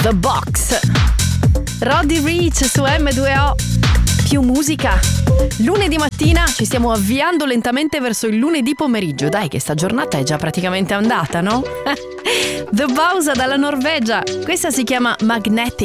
The Box. Roddy Ricch su M2O. Più musica. Lunedì mattina ci stiamo avviando lentamente verso il lunedì pomeriggio. Dai, che sta giornata è già praticamente andata, no? The Bausa dalla Norvegia. Questa si chiama Magnetic.